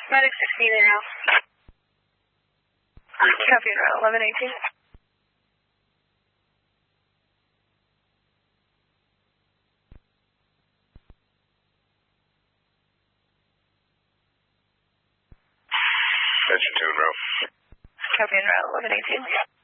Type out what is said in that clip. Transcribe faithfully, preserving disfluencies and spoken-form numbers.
Medic sixteen in now. Copy, eleven eighteen. Attention two in row. Copy, eleven eighteen.